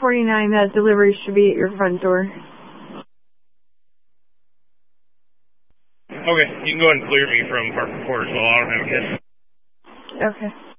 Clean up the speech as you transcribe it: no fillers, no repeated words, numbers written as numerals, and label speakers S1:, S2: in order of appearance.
S1: 10:49. That delivery should be at your front door.
S2: Okay, you can go ahead and clear me from Park Court, so I don't have kids.
S1: Okay.